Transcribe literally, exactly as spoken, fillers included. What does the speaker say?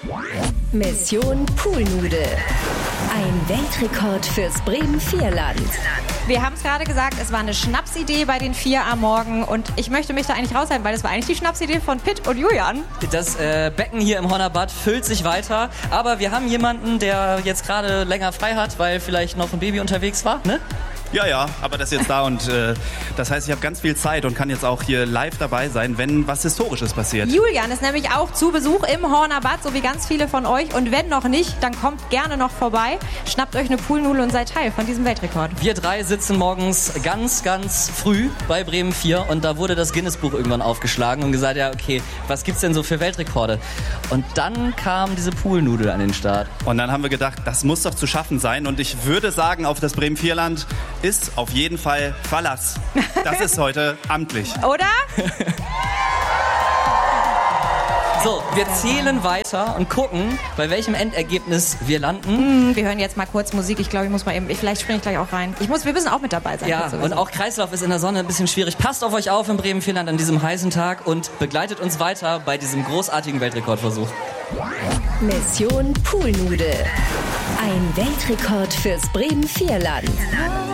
Mission Poolnudel. Ein Weltrekord fürs Bremen-Vierland. Wir haben es gerade gesagt, es war eine Schnapsidee bei den vier am Morgen und ich möchte mich da eigentlich raushalten, weil das war eigentlich die Schnapsidee von Pitt und Julian. Das äh, Becken hier im Hornerbad füllt sich weiter, aber wir haben jemanden, der jetzt gerade länger frei hat, weil vielleicht noch ein Baby unterwegs war, ne? Ja, ja, aber das ist jetzt da und äh, das heißt, ich habe ganz viel Zeit und kann jetzt auch hier live dabei sein, wenn was Historisches passiert. Julian ist nämlich auch zu Besuch im Hornerbad, so wie ganz viele von euch. Und wenn noch nicht, dann kommt gerne noch vorbei, schnappt euch eine Poolnudel und seid Teil von diesem Weltrekord. Wir drei sitzen morgens ganz, ganz früh bei Bremen vier und da wurde das Guinness-Buch irgendwann aufgeschlagen und gesagt, ja, okay, was gibt's denn so für Weltrekorde? Und dann kam diese Poolnudel an den Start. Und dann haben wir gedacht, das muss doch zu schaffen sein und ich würde sagen, auf das Bremen-Vierland ist auf jeden Fall Verlass. Das ist heute amtlich. Oder? So, wir zählen weiter und gucken, bei welchem Endergebnis wir landen. Mm, wir hören jetzt mal kurz Musik. Ich glaube, ich muss mal eben, vielleicht springe ich gleich auch rein. Ich muss, wir müssen auch mit dabei sein. Ja, und auch Kreislauf ist in der Sonne ein bisschen schwierig. Passt auf euch auf in Bremen-Vierland an diesem heißen Tag und begleitet uns weiter bei diesem großartigen Weltrekordversuch. Mission Poolnudel. Ein Weltrekord fürs Bremen-Vierland.